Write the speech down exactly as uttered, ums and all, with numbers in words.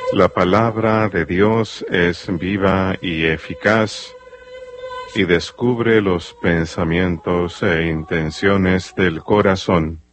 La palabra de Dios es viva y eficaz y descubre los pensamientos e intenciones del corazón.